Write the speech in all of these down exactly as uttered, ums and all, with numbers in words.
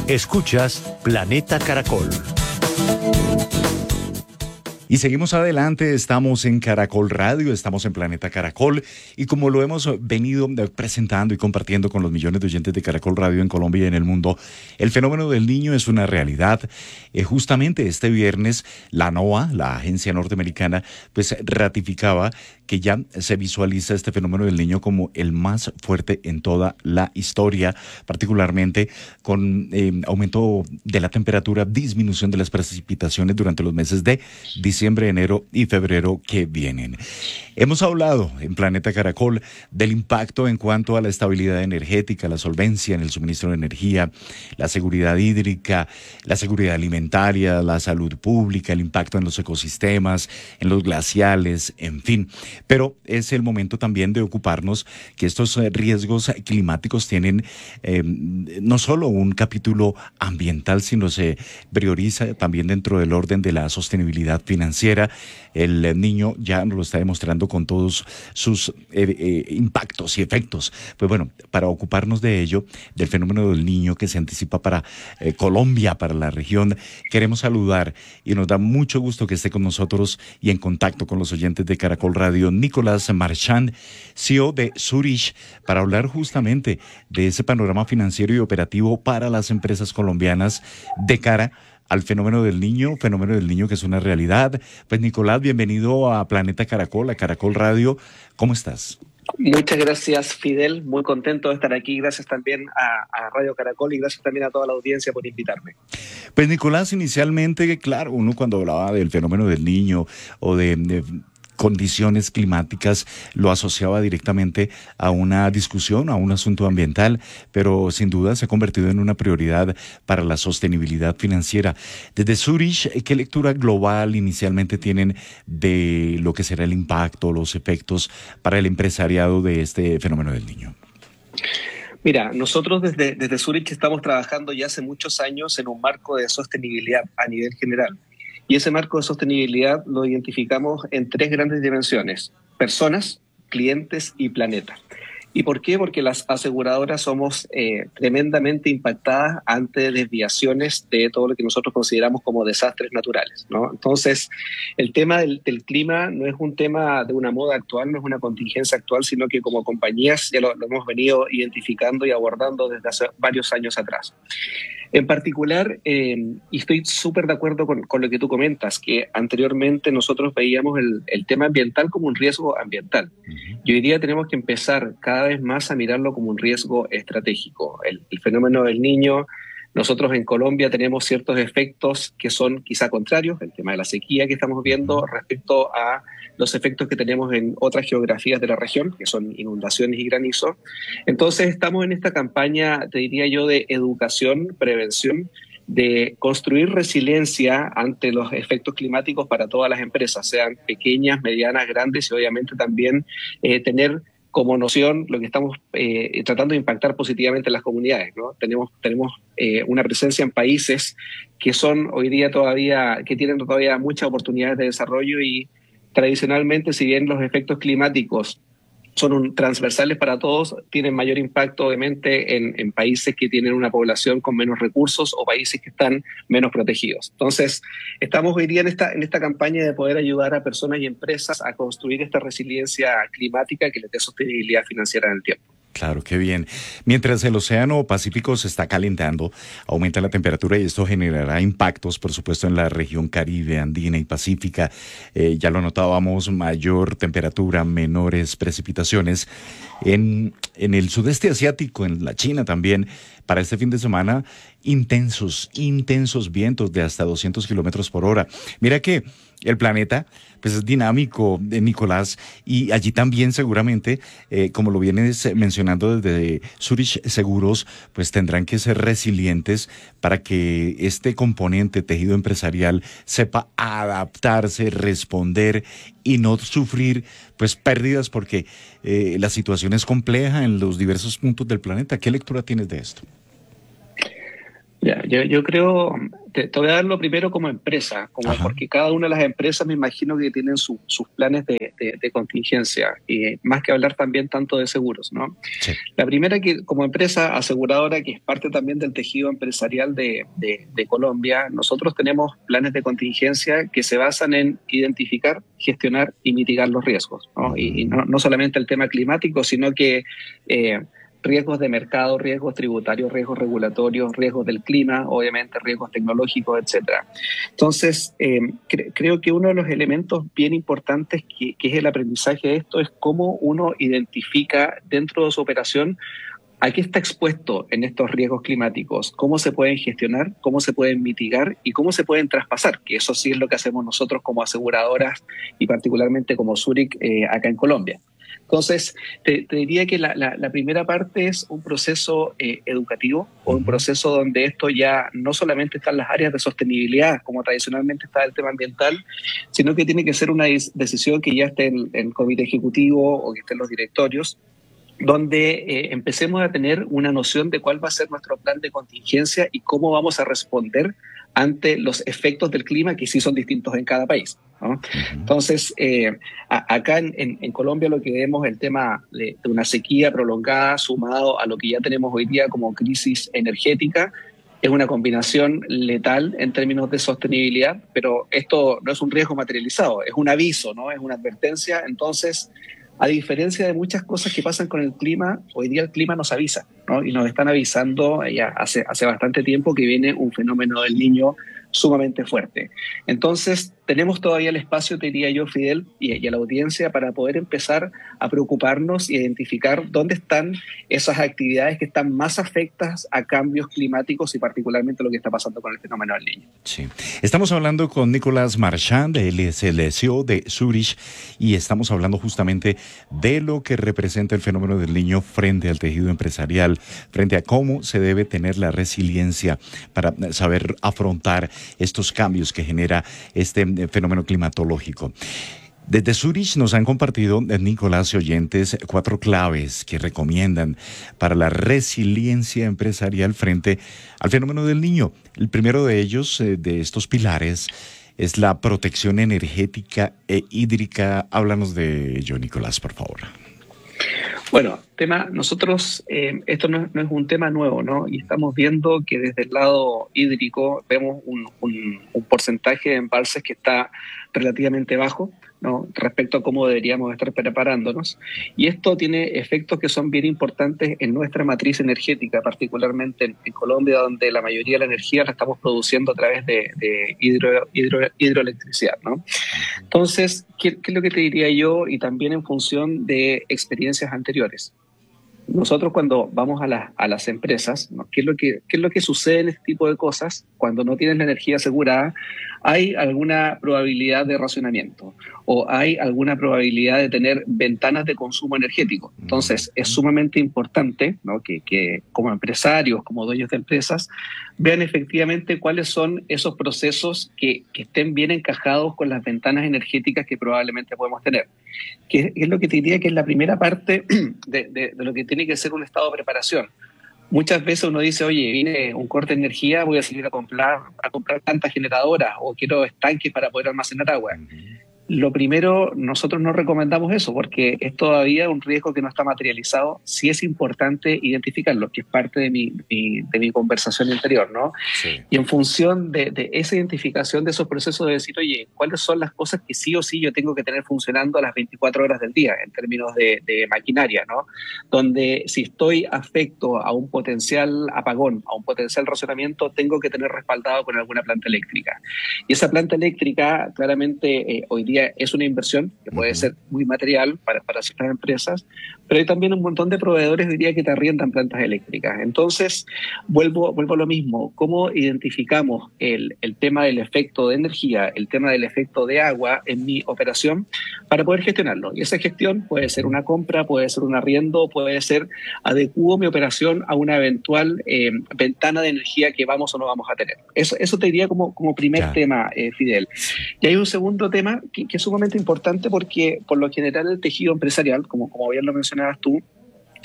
Escuchas Planeta Caracol. Y seguimos adelante, estamos en Caracol Radio, estamos en Planeta Caracol y como lo hemos venido presentando y compartiendo con los millones de oyentes de Caracol Radio en Colombia y en el mundo, el fenómeno del Niño es una realidad. Eh, justamente este viernes la NOAA, la agencia norteamericana, pues ratificaba que ya se visualiza este fenómeno del Niño como el más fuerte en toda la historia, particularmente con eh, aumento de la temperatura, disminución de las precipitaciones durante los meses de diciembre, enero y febrero que vienen. Hemos hablado en Planeta Caracol del impacto en cuanto a la estabilidad energética, la solvencia en el suministro de energía, la seguridad hídrica, la seguridad alimentaria, la salud pública, el impacto en los ecosistemas, en los glaciales, en fin. Pero es el momento también de ocuparnos que estos riesgos climáticos tienen eh, no solo un capítulo ambiental, sino se prioriza también dentro del orden de la sostenibilidad financiera. El Niño ya nos lo está demostrando con todos sus eh, eh, impactos y efectos. Pues bueno, para ocuparnos de ello, del fenómeno del Niño que se anticipa para eh, Colombia, para la región, queremos saludar y nos da mucho gusto que esté con nosotros y en contacto con los oyentes de Caracol Radio, Nicolás Marchand, C E O de Zurich, para hablar justamente de ese panorama financiero y operativo para las empresas colombianas de cara al fenómeno del Niño, fenómeno del Niño que es una realidad. Pues Nicolás, bienvenido a Planeta Caracol, a Caracol Radio. ¿Cómo estás? Muchas gracias, Fidel. Muy contento de estar aquí. Gracias también a, a Radio Caracol y gracias también a toda la audiencia por invitarme. Pues Nicolás, inicialmente, claro, uno cuando hablaba del fenómeno del Niño o de... de condiciones climáticas lo asociaba directamente a una discusión, a un asunto ambiental, pero sin duda se ha convertido en una prioridad para la sostenibilidad financiera. Desde Zurich, ¿qué lectura global inicialmente tienen de lo que será el impacto, los efectos para el empresariado de este fenómeno del Niño? Mira, nosotros desde, desde Zurich estamos trabajando ya hace muchos años en un marco de sostenibilidad a nivel general. Y ese marco de sostenibilidad lo identificamos en tres grandes dimensiones: personas, clientes y planeta. ¿Y por qué? Porque las aseguradoras somos eh, tremendamente impactadas ante desviaciones de todo lo que nosotros consideramos como desastres naturales, ¿no? Entonces, el tema del, del clima no es un tema de una moda actual, no es una contingencia actual, sino que como compañías ya lo, lo hemos venido identificando y abordando desde hace varios años atrás. En particular, eh, y estoy súper de acuerdo con, con lo que tú comentas, que anteriormente nosotros veíamos el, el tema ambiental como un riesgo ambiental. Uh-huh. Y hoy día tenemos que empezar cada vez más a mirarlo como un riesgo estratégico. El, el fenómeno del Niño, nosotros en Colombia tenemos ciertos efectos que son quizá contrarios, el tema de la sequía que estamos viendo respecto a los efectos que tenemos en otras geografías de la región, que son inundaciones y granizo. Entonces estamos en esta campaña, te diría yo, de educación, prevención, de construir resiliencia ante los efectos climáticos para todas las empresas, sean pequeñas, medianas, grandes, y obviamente también eh, tener como noción lo que estamos eh, tratando de impactar positivamente en las comunidades, ¿no? Tenemos, tenemos eh, una presencia en países que son hoy día todavía, que tienen todavía muchas oportunidades de desarrollo y tradicionalmente, si bien los efectos climáticos son un, transversales para todos, tienen mayor impacto obviamente en, en países que tienen una población con menos recursos o países que están menos protegidos. Entonces, estamos hoy día en esta, en esta campaña de poder ayudar a personas y empresas a construir esta resiliencia climática que les dé sostenibilidad financiera en el tiempo. Claro, qué bien. Mientras el Océano Pacífico se está calentando, aumenta la temperatura y esto generará impactos, por supuesto, en la región Caribe, Andina y Pacífica. Eh, ya lo notábamos, mayor temperatura, menores precipitaciones. En, en el sudeste asiático, en la China también, para este fin de semana, intensos, intensos vientos de hasta doscientos kilómetros por hora. Mira que el planeta pues es dinámico, eh, Nicolás, y allí también seguramente, eh, como lo vienes mencionando desde Zurich Seguros, pues tendrán que ser resilientes para que este componente tejido empresarial sepa adaptarse, responder y no sufrir pues pérdidas porque eh, la situación es compleja en los diversos puntos del planeta. ¿Qué lectura tienes de esto? Ya, yo, yo creo, te, te voy a dar lo primero como empresa, como Ajá. porque cada una de las empresas me imagino que tienen su, sus planes de, de, de contingencia, y más que hablar también tanto de seguros, ¿no? Sí. La primera, que como empresa aseguradora, que es parte también del tejido empresarial de, de, de Colombia, nosotros tenemos planes de contingencia que se basan en identificar, gestionar y mitigar los riesgos, ¿no? Uh-huh. Y, y no, no solamente el tema climático, sino que eh, riesgos de mercado, riesgos tributarios, riesgos regulatorios, riesgos del clima, obviamente riesgos tecnológicos, etcétera. Entonces, eh, cre- creo que uno de los elementos bien importantes que, que es el aprendizaje de esto es cómo uno identifica dentro de su operación a qué está expuesto en estos riesgos climáticos, cómo se pueden gestionar, cómo se pueden mitigar y cómo se pueden traspasar, que eso sí es lo que hacemos nosotros como aseguradoras y particularmente como Zurich eh, acá en Colombia. Entonces, te, te diría que la, la, la primera parte es un proceso eh, educativo o un proceso donde esto ya no solamente está en las áreas de sostenibilidad, como tradicionalmente está el tema ambiental, sino que tiene que ser una decisión que ya esté en, en el comité ejecutivo o que esté en los directorios, donde eh, empecemos a tener una noción de cuál va a ser nuestro plan de contingencia y cómo vamos a responder ante los efectos del clima, que sí son distintos en cada país, ¿no? Entonces, eh, a, acá en, en, en Colombia lo que vemos es el tema de, de una sequía prolongada sumado a lo que ya tenemos hoy día como crisis energética. Es una combinación letal en términos de sostenibilidad, pero esto no es un riesgo materializado, es un aviso, ¿no? Es una advertencia. Entonces, a diferencia de muchas cosas que pasan con el clima, hoy día el clima nos avisa, ¿no? Y nos están avisando ya hace, hace bastante tiempo que viene un fenómeno del Niño sumamente fuerte. Entonces, tenemos todavía el espacio, te diría yo, Fidel, y, y a la audiencia, para poder empezar a preocuparnos e identificar dónde están esas actividades que están más afectas a cambios climáticos y particularmente lo que está pasando con el fenómeno del Niño. Sí. Estamos hablando con Nicolás Marchand, él es el C E O de Zurich, y estamos hablando justamente de lo que representa el fenómeno del Niño frente al tejido empresarial, frente a cómo se debe tener la resiliencia para saber afrontar estos cambios que genera este fenómeno climatológico. Desde Zurich nos han compartido, Nicolás y oyentes, cuatro claves que recomiendan para la resiliencia empresarial frente al fenómeno del Niño. El primero de ellos, de estos pilares, es la protección energética e hídrica. Háblanos de ello, Nicolás, por favor. Bueno, tema, nosotros, eh, esto no, no es un tema nuevo, ¿no? Y estamos viendo que desde el lado hídrico vemos un, un, un porcentaje de embalses que está relativamente bajo, ¿no? Respecto a cómo deberíamos estar preparándonos. Y esto tiene efectos que son bien importantes en nuestra matriz energética, particularmente en, en Colombia, donde la mayoría de la energía la estamos produciendo a través de, de hidro, hidro, hidroelectricidad, ¿no? Entonces, ¿qué, ¿qué es lo que te diría yo? Y también en función de experiencias anteriores. Nosotros cuando vamos a, la, a las empresas, ¿no? ¿Qué es lo que, qué es lo que sucede en este tipo de cosas? Cuando no tienes la energía asegurada, hay alguna probabilidad de racionamiento o hay alguna probabilidad de tener ventanas de consumo energético. Entonces, es sumamente importante, ¿no? que, que como empresarios, como dueños de empresas, vean efectivamente cuáles son esos procesos que, que estén bien encajados con las ventanas energéticas que probablemente podemos tener. Que es lo que te diría que es la primera parte de, de, de lo que tiene que ser un estado de preparación. Muchas veces uno dice, oye, viene un corte de energía, voy a salir a comprar, a comprar tantas generadoras o quiero estanques para poder almacenar agua. Uh-huh. Lo primero, nosotros no recomendamos eso porque es todavía un riesgo que no está materializado. Sí es importante identificarlo, que es parte de mi, mi, de mi conversación anterior, ¿no? Sí. Y en función de, de esa identificación de esos procesos de decir, oye, ¿cuáles son las cosas que sí o sí yo tengo que tener funcionando a las veinticuatro horas del día en términos de, de maquinaria, ¿no? Donde si estoy afecto a un potencial apagón, a un potencial racionamiento, tengo que tener respaldado con alguna planta eléctrica. Y esa planta eléctrica, claramente, eh, hoy día es una inversión que puede uh-huh. ser muy material para, para ciertas empresas, pero hay también un montón de proveedores, diría, que te arriendan plantas eléctricas. Entonces, vuelvo, vuelvo a lo mismo. ¿Cómo identificamos el, el tema del efecto de energía, el tema del efecto de agua en mi operación para poder gestionarlo? Y esa gestión puede ser una compra, puede ser un arriendo, puede ser adecuo mi operación a una eventual eh, ventana de energía que vamos o no vamos a tener. Eso, eso te diría como, como primer ya. tema, eh, Fidel. Y hay un segundo tema que, que es sumamente importante porque, por lo general, el tejido empresarial, como, como bien lo mencionabas tú,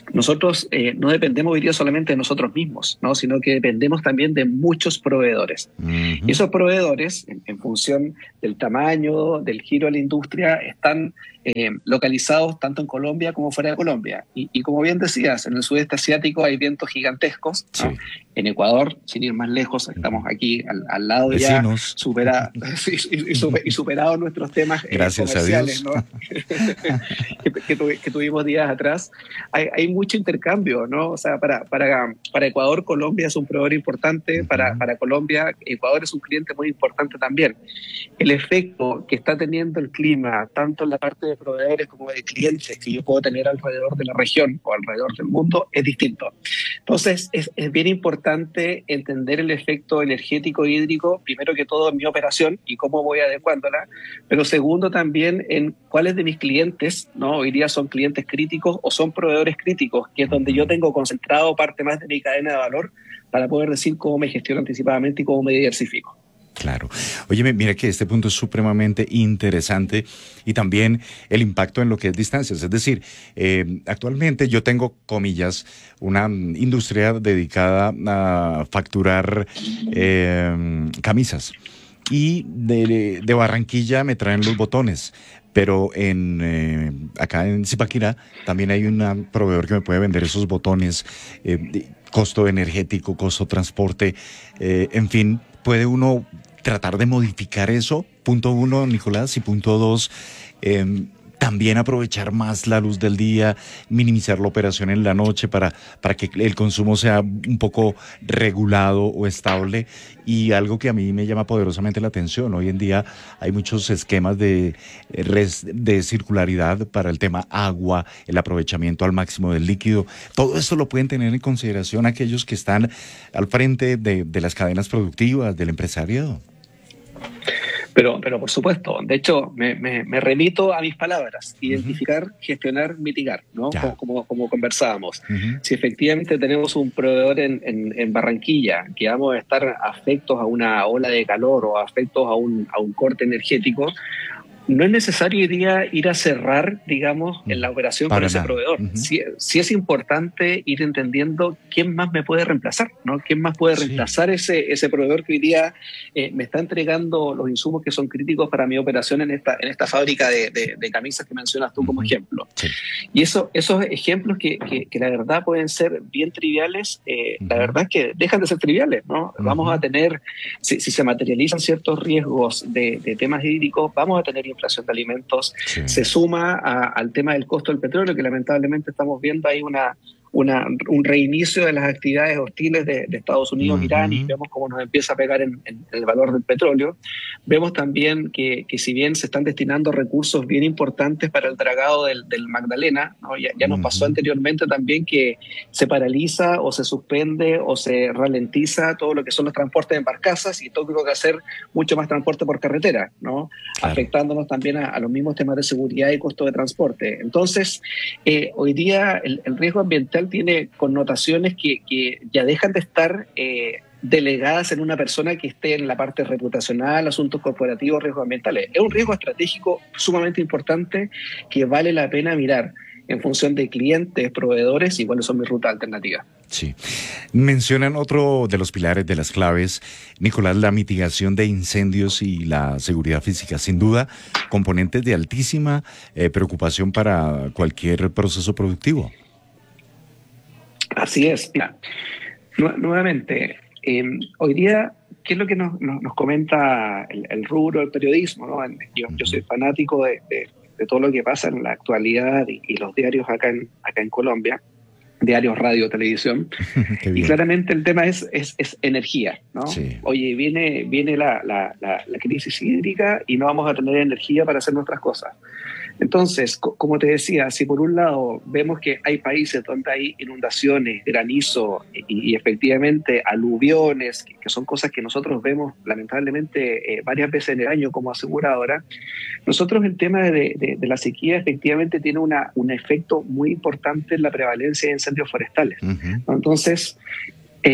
nosotros eh, no dependemos hoy día solamente de nosotros mismos, ¿no? Sino que dependemos también de muchos proveedores. Uh-huh. Y esos proveedores, en, en función del tamaño, del giro de la industria, están eh, localizados tanto en Colombia como fuera de Colombia. Y, y como bien decías, en el sudeste asiático hay vientos gigantescos, ¿no? Sí. En Ecuador, sin ir más lejos, estamos aquí al, al lado Vecinos. ya supera, y, y, super, y superados nuestros temas eh, Gracias comerciales, a Dios. ¿no? que, que, tuvi, que tuvimos días atrás. Hay, hay mucho intercambio, ¿no? O sea, para, para, para Ecuador, Colombia es un proveedor importante, uh-huh. para, para Colombia, Ecuador es un cliente muy importante también. El efecto que está teniendo el clima, tanto en la parte de proveedores como de clientes que yo puedo tener alrededor de la región o alrededor del mundo, es distinto. Entonces, es, es bien importante entender el efecto energético e hídrico, primero que todo en mi operación y cómo voy adecuándola, pero segundo también en cuáles de mis clientes, ¿no? Hoy día son clientes críticos o son proveedores críticos, que es donde yo tengo concentrado parte más de mi cadena de valor para poder decir cómo me gestiono anticipadamente y cómo me diversifico. Claro. Óyeme, mira que este punto es supremamente interesante y también el impacto en lo que es distancias. Es decir, eh, actualmente yo tengo, comillas, una industria dedicada a facturar eh, camisas y de, de Barranquilla me traen los botones. Pero en eh, acá en Zipaquirá también hay un proveedor que me puede vender esos botones, eh, costo energético, costo transporte, eh, en fin, puede uno tratar de modificar eso, punto uno, Nicolás, y punto dos, eh, también aprovechar más la luz del día, minimizar la operación en la noche para, para que el consumo sea un poco regulado o estable. Y algo que a mí me llama poderosamente la atención, hoy en día hay muchos esquemas de, de circularidad para el tema agua, el aprovechamiento al máximo del líquido. Todo esto lo pueden tener en consideración aquellos que están al frente de, de las cadenas productivas, del empresariado. Pero, pero por supuesto, de hecho, me, me, me remito a mis palabras, identificar, uh-huh. gestionar, mitigar, ¿no? Como, como, como conversábamos. Uh-huh. Si efectivamente tenemos un proveedor en, en, en Barranquilla que vamos a estar afectos a una ola de calor o afectos a un, a un corte energético, no es necesario hoy día ir a cerrar, digamos, en la operación con ese proveedor. Uh-huh. Sí, sí es importante ir entendiendo quién más me puede reemplazar, ¿no? ¿Quién más puede reemplazar sí. ese, ese proveedor que hoy día eh, me está entregando los insumos que son críticos para mi operación en esta, en esta fábrica de, de, de camisas que mencionas tú uh-huh. como ejemplo? Sí. Y eso, esos ejemplos que, que, que la verdad pueden ser bien triviales, eh, uh-huh. la verdad es que dejan de ser triviales, ¿no? Uh-huh. Vamos a tener, si, si se materializan ciertos riesgos de, de temas hídricos, vamos a tener inflación de alimentos, sí. se suma a, al tema del costo del petróleo, que lamentablemente estamos viendo ahí una, una, un reinicio de las actividades hostiles de, de Estados Unidos, uh-huh. Irán, y vemos cómo nos empieza a pegar en, en el valor del petróleo. Vemos también que, que si bien se están destinando recursos bien importantes para el dragado del, del Magdalena, ¿no? ya, ya nos uh-huh. pasó anteriormente también que se paraliza o se suspende o se ralentiza todo lo que son los transportes de barcazas y todo lo que hacer mucho más transporte por carretera, ¿no? Claro. Afectándonos también a, a los mismos temas de seguridad y costo de transporte. Entonces, eh, hoy día el, el riesgo ambiental tiene connotaciones que, que ya dejan de estar eh, delegadas en una persona que esté en la parte reputacional, asuntos corporativos, riesgos ambientales. Es un riesgo estratégico sumamente importante que vale la pena mirar en función de clientes, proveedores y cuáles son mis rutas alternativas. Sí. Mencionan otro de los pilares, de las claves, Nicolás, la mitigación de incendios y la seguridad física. Sin duda, componentes de altísima eh, preocupación para cualquier proceso productivo. Así es. Mira, nu- nuevamente, eh, hoy día, ¿qué es lo que nos, nos, nos comenta el, el rubro del periodismo, ¿no? Yo, yo soy fanático de, de, de todo lo que pasa en la actualidad y, y los diarios acá en, acá en Colombia, diarios, radio, televisión, y claramente el tema es, es, es energía, ¿no? Sí. Oye, viene, viene la, la, la, la crisis hídrica y no vamos a tener energía para hacer nuestras cosas. Entonces, co- como te decía, si por un lado vemos que hay países donde hay inundaciones, granizo y, y efectivamente aluviones, que, que son cosas que nosotros vemos lamentablemente eh, varias veces en el año como aseguradora, nosotros el tema de, de, de la sequía efectivamente tiene una, un efecto muy importante en la prevalencia de incendios forestales. Uh-huh. Entonces, eh,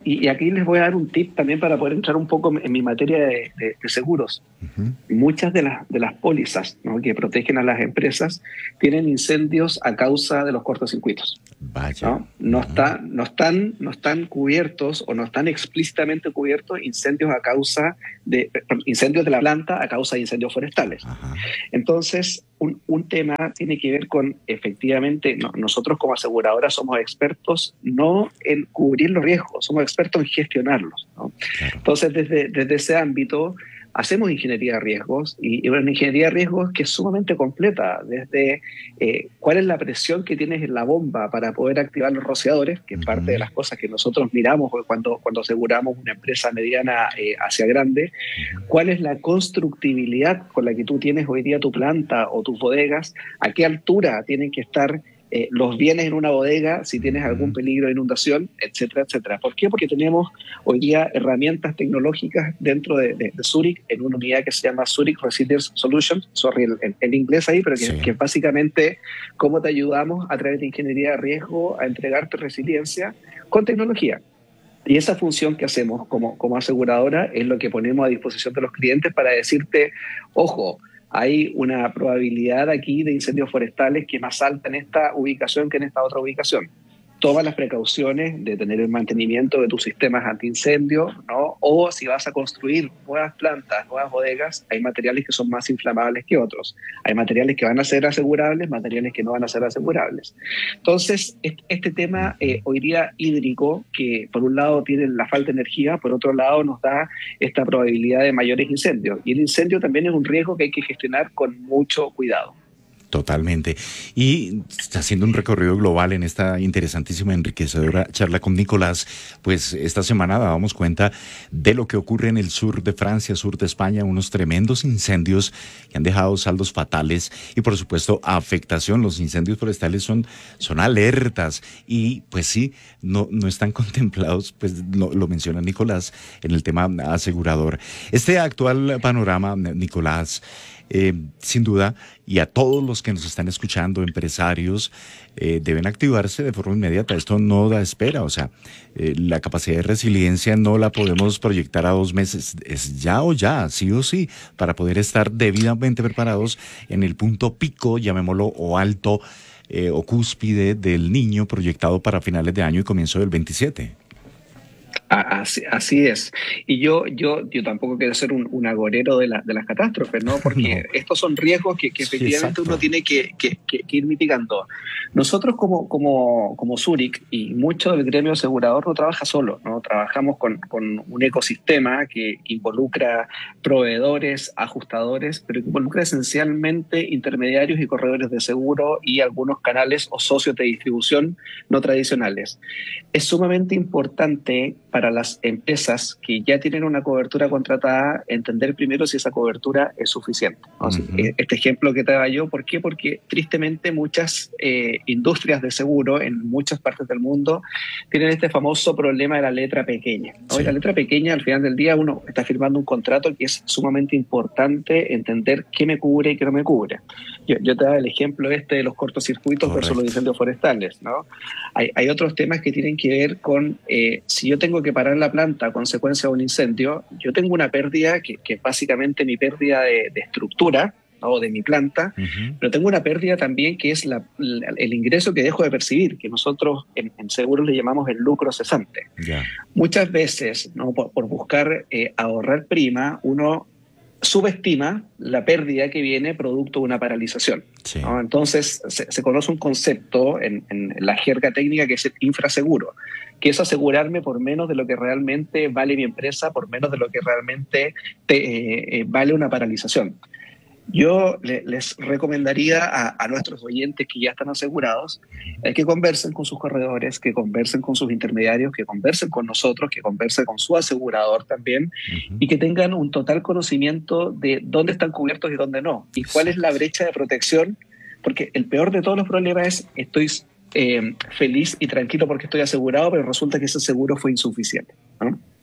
Y, y aquí les voy a dar un tip también para poder entrar un poco en mi materia de, de, de seguros. Uh-huh. Muchas de las, de las pólizas, ¿no?, que protegen a las empresas tienen incendios a causa de los cortocircuitos. Vaya. ¿no? No, uh-huh. está, no, están, no están cubiertos o no están explícitamente cubiertos incendios a causa de incendios de la planta a causa de incendios forestales. Uh-huh. Entonces, un, un tema tiene que ver con, efectivamente, no, nosotros como aseguradora somos expertos no en cubrir los riesgos, somos expertos en gestionarlos, ¿no? Claro. Entonces, desde, desde ese ámbito, hacemos ingeniería de riesgos y, y una ingeniería de riesgos que es sumamente completa, desde eh, cuál es la presión que tienes en la bomba para poder activar los rociadores, que es uh-huh. parte de las cosas que nosotros miramos cuando, cuando aseguramos una empresa mediana eh, hacia grande, uh-huh. cuál es la constructibilidad con la que tú tienes hoy día tu planta o tus bodegas, a qué altura tienen que estar Eh, los bienes en una bodega, si tienes algún peligro de inundación, etcétera, etcétera. ¿Por qué? Porque tenemos hoy día herramientas tecnológicas dentro de, de, de Zurich, en una unidad que se llama Zurich Resilience Solutions, sorry el, el, el inglés ahí, pero que, sí. que básicamente cómo te ayudamos a través de ingeniería de riesgo a entregarte resiliencia con tecnología. Y esa función que hacemos como, como aseguradora es lo que ponemos a disposición de los clientes para decirte, ojo, hay una probabilidad aquí de incendios forestales que es más alta en esta ubicación que en esta otra ubicación. Toma las precauciones de tener el mantenimiento de tus sistemas antiincendios, ¿no? O si vas a construir nuevas plantas, nuevas bodegas, hay materiales que son más inflamables que otros. Hay materiales que van a ser asegurables, materiales que no van a ser asegurables. Entonces, este tema eh, hoy día hídrico, que por un lado tiene la falta de energía, por otro lado nos da esta probabilidad de mayores incendios. Y el incendio también es un riesgo que hay que gestionar con mucho cuidado. Totalmente. Y haciendo un recorrido global en esta interesantísima, enriquecedora charla con Nicolás, pues esta semana dábamos cuenta de lo que ocurre en el sur de Francia, sur de España, unos tremendos incendios que han dejado saldos fatales y por supuesto afectación. Los incendios forestales son, son alertas y pues sí, no, no están contemplados, pues lo, lo menciona Nicolás en el tema asegurador. Este actual panorama, Nicolás, Eh, sin duda, y a todos los que nos están escuchando, empresarios, eh, deben activarse de forma inmediata. Esto no da espera, o sea, eh, la capacidad de resiliencia no la podemos proyectar a dos meses, es ya o ya, sí o sí, para poder estar debidamente preparados en el punto pico, llamémoslo, o alto, eh, o cúspide del Niño proyectado para finales de año y comienzo del veintisiete. Así, así es. Y yo, yo, yo tampoco quiero ser un, un agorero de, la, de las catástrofes, ¿no? Porque no. estos son riesgos que, que efectivamente sí, uno tiene que, que, que, que ir mitigando. Nosotros como, como, como Zurich y mucho del gremio asegurador no trabaja solo, ¿no? Trabajamos con, con un ecosistema que involucra proveedores, ajustadores, pero que involucra esencialmente intermediarios y corredores de seguro y algunos canales o socios de distribución no tradicionales. Es sumamente importante para las empresas que ya tienen una cobertura contratada, entender primero si esa cobertura es suficiente, ¿no? Uh-huh. Este ejemplo que te daba yo, ¿por qué? Porque tristemente muchas eh, industrias de seguro en muchas partes del mundo tienen este famoso problema de la letra pequeña, ¿no? Sí. Y la letra pequeña, al final del día, uno está firmando un contrato que es sumamente importante entender qué me cubre y qué no me cubre. Yo, yo te daba el ejemplo este de los cortocircuitos Correcto. versus los incendios forestales, ¿no? Hay, hay otros temas que tienen que ver con eh, si yo tengo que parar la planta a consecuencia de un incendio, yo tengo una pérdida que, que es básicamente mi pérdida de, de estructura, ¿no? De mi planta, uh-huh. pero tengo una pérdida también que es la, la, el ingreso que dejo de percibir, que nosotros en, en seguros le llamamos el lucro cesante. Yeah. Muchas veces, ¿no? por, por buscar eh, ahorrar prima, uno subestima la pérdida que viene producto de una paralización, sí. ¿no? Entonces se, se conoce un concepto en, en la jerga técnica que es el infraseguro, que es asegurarme por menos de lo que realmente vale mi empresa, por menos de lo que realmente te, eh, eh, vale una paralización. Yo le, les recomendaría a, a nuestros oyentes que ya están asegurados eh, que conversen con sus corredores, que conversen con sus intermediarios, que conversen con nosotros, que conversen con su asegurador también, uh-huh. y que tengan un total conocimiento de dónde están cubiertos y dónde no, y cuál es la brecha de protección, porque el peor de todos los problemas es estoy eh, feliz y tranquilo porque estoy asegurado, pero resulta que ese seguro fue insuficiente, ¿no?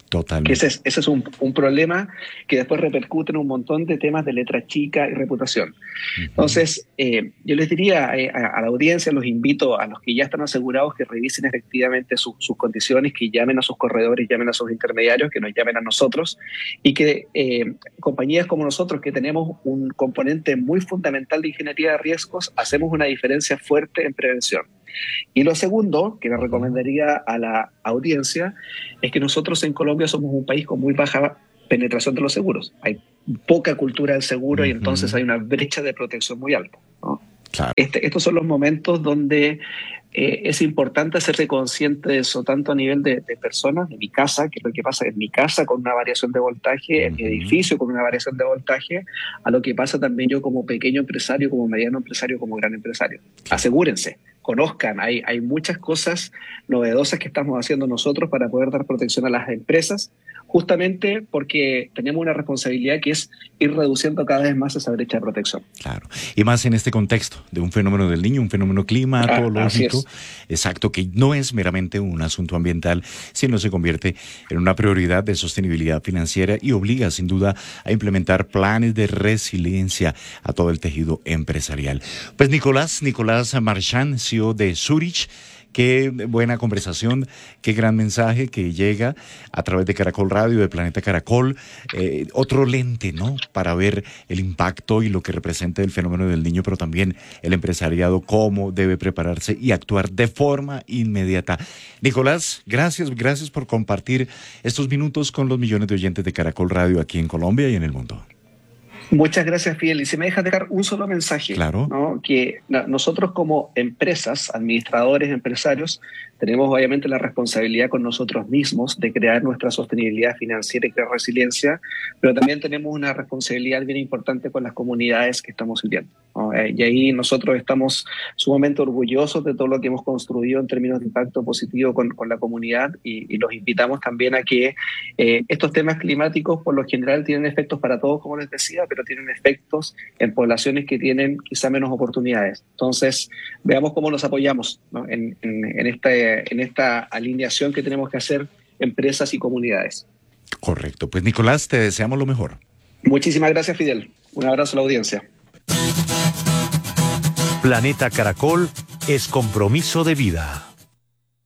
Totalmente. Que ese es, ese es un, un problema que después repercute en un montón de temas de letra chica y reputación. Uh-huh. Entonces, eh, yo les diría eh, a, a la audiencia, los invito a los que ya están asegurados que revisen efectivamente su, sus condiciones, que llamen a sus corredores, llamen a sus intermediarios, que nos llamen a nosotros, y que eh, compañías como nosotros, que tenemos un componente muy fundamental de ingeniería de riesgos, hacemos una diferencia fuerte en prevención. Y lo segundo que le recomendaría a la audiencia es que nosotros en Colombia somos un país con muy baja penetración de los seguros. Hay poca cultura del seguro, uh-huh, y entonces hay una brecha de protección muy alta, ¿no? Claro. Este, estos son los momentos donde eh, es importante hacerse consciente de eso, tanto a nivel de, de personas, de mi casa, que es lo que pasa en mi casa con una variación de voltaje, en uh-huh, mi edificio con una variación de voltaje, a lo que pasa también yo como pequeño empresario, como mediano empresario, como gran empresario. Asegúrense, conozcan, hay, hay muchas cosas novedosas que estamos haciendo nosotros para poder dar protección a las empresas, justamente porque tenemos una responsabilidad que es ir reduciendo cada vez más esa brecha de protección. Claro, y más en este contexto de un fenómeno del Niño, un fenómeno climatológico, ah, exacto, que no es meramente un asunto ambiental, sino se convierte en una prioridad de sostenibilidad financiera y obliga sin duda a implementar planes de resiliencia a todo el tejido empresarial. Pues Nicolás, Nicolás Marchand, C E O de Zurich, qué buena conversación, qué gran mensaje que llega a través de Caracol Radio, de Planeta Caracol. Eh, otro lente, ¿no? Para ver el impacto y lo que representa el fenómeno del Niño, pero también el empresariado, cómo debe prepararse y actuar de forma inmediata. Nicolás, gracias, gracias por compartir estos minutos con los millones de oyentes de Caracol Radio aquí en Colombia y en el mundo. Muchas gracias, Fidel. Y si me dejas dejar un solo mensaje, claro, ¿no? Que nosotros como empresas, administradores, empresarios, tenemos obviamente la responsabilidad con nosotros mismos de crear nuestra sostenibilidad financiera y crear resiliencia, pero también tenemos una responsabilidad bien importante con las comunidades que estamos sirviendo, ¿no? Y ahí nosotros estamos sumamente orgullosos de todo lo que hemos construido en términos de impacto positivo con, con la comunidad, y, y los invitamos también a que eh, estos temas climáticos por lo general tienen efectos para todos, como les decía, pero tienen efectos en poblaciones que tienen quizá menos oportunidades. Entonces, veamos cómo nos apoyamos, ¿no? en, en, en, este, en esta alineación que tenemos que hacer empresas y comunidades. Correcto. Pues Nicolás, te deseamos lo mejor. Muchísimas gracias, Fidel. Un abrazo a la audiencia. Planeta Caracol es compromiso de vida.